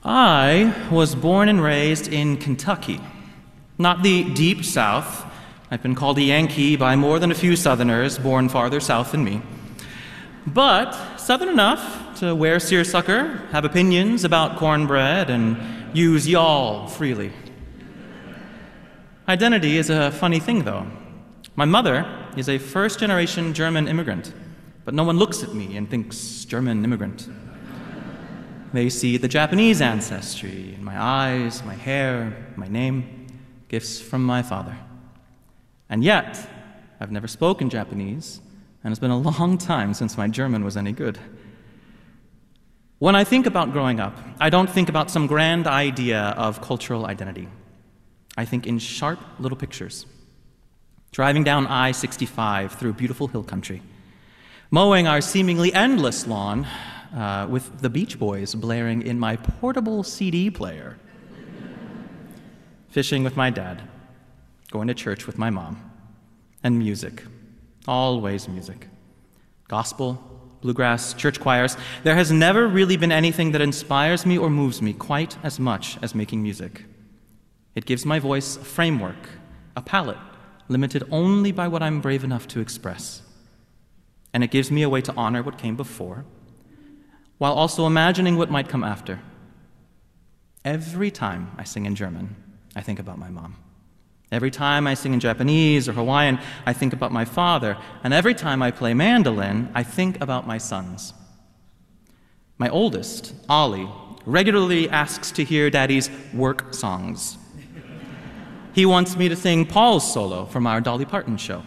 I was born and raised in Kentucky, not the deep South. I've been called a Yankee by more than a few Southerners born farther south than me, but Southern enough to wear seersucker, have opinions about cornbread, and use y'all freely. Identity is a funny thing, though. My mother is a first-generation German immigrant, but no one looks at me and thinks German immigrant. They see the Japanese ancestry in my eyes, my hair, my name, gifts from my father. And yet, I've never spoken Japanese, and it's been a long time since my German was any good. When I think about growing up, I don't think about some grand idea of cultural identity. I think in sharp little pictures. Driving down I-65 through beautiful hill country, mowing our seemingly endless lawn with the Beach Boys blaring in my portable CD player, fishing with my dad, going to church with my mom, and music, always music. Gospel, bluegrass, church choirs. There has never really been anything that inspires me or moves me quite as much as making music. It gives my voice a framework, a palette, limited only by what I'm brave enough to express. And it gives me a way to honor what came before, while also imagining what might come after. Every time I sing in German, I think about my mom. Every time I sing in Japanese or Hawaiian, I think about my father. And every time I play mandolin, I think about my sons. My oldest, Ollie, regularly asks to hear Daddy's work songs. He wants me to sing Paul's solo from our Dolly Parton show.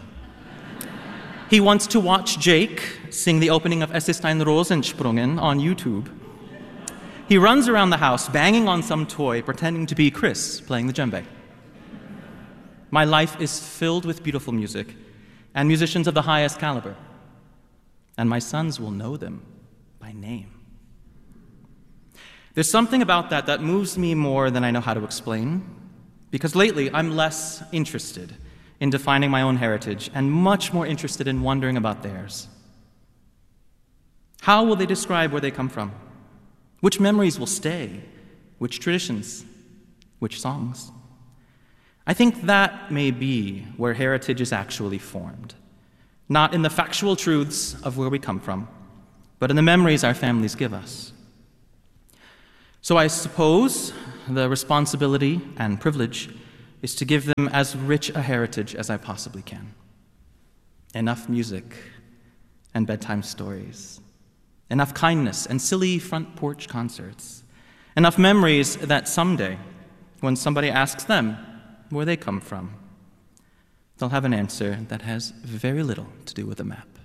He wants to watch Jake sing the opening of Es ist ein Rosensprungen on YouTube. He runs around the house banging on some toy, pretending to be Chris playing the djembe. My life is filled with beautiful music and musicians of the highest caliber, and my sons will know them by name. There's something about that moves me more than I know how to explain, because lately I'm less interested in defining my own heritage and much more interested in wondering about theirs. How will they describe where they come from? Which memories will stay? Which traditions? Which songs? I think that may be where heritage is actually formed, not in the factual truths of where we come from, but in the memories our families give us. So I suppose the responsibility and privilege is to give them as rich a heritage as I possibly can. Enough music and bedtime stories, enough kindness and silly front porch concerts, enough memories that someday, when somebody asks them where they come from, they'll have an answer that has very little to do with a map.